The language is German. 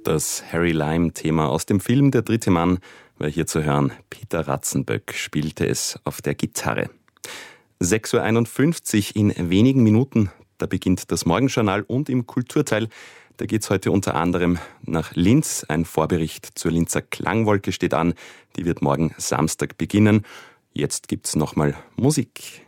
Das Harry Lime-Thema aus dem Film Der dritte Mann war hier zu hören. Peter Ratzenböck spielte es auf der Gitarre. 6.51 Uhr in wenigen Minuten, da beginnt das Morgenjournal und im Kulturteil, da geht es heute unter anderem nach Linz. Ein Vorbericht zur Linzer Klangwolke steht an, die wird morgen Samstag beginnen. Jetzt gibt's nochmal Musik.